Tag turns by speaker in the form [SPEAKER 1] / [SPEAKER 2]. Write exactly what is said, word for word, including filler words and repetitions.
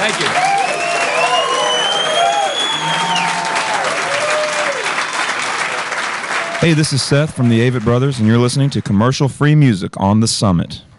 [SPEAKER 1] Thank you.
[SPEAKER 2] Hey, this is Seth from the Avett Brothers, and you're listening to commercial-free music on The Summit.